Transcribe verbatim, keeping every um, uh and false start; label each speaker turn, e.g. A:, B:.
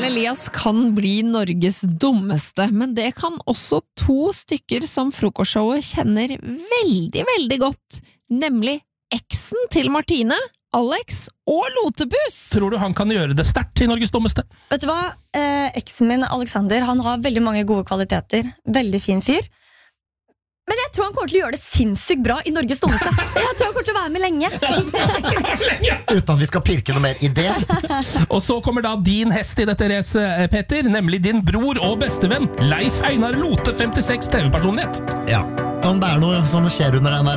A: Elias kan bli Norges dummeste, men det kan også to stykker som frokostshowet kjenner veldig, veldig godt, nemlig eksen til Martine, Alex og Lotepus.
B: Tror du han kan gjøre det sterkt til Norges dummeste?
C: Vet du hva? Eh, eksen min, Alexander, han har veldig mange gode kvaliteter. Veldig fin fyr. Men jeg tror han kommer til å gjøre det sinnssykt bra i Norges dummeste. Jeg tror han kommer til å være med lenge.
D: Uten at vi skal pirke noe mer i det.
B: Og så kommer da din hest i dette racet, Petter, nemlig din bror og bestevenn, Leif Einar Lote, femtiseks T V-personlighet.
D: Ja, om det er noe som skjer under den der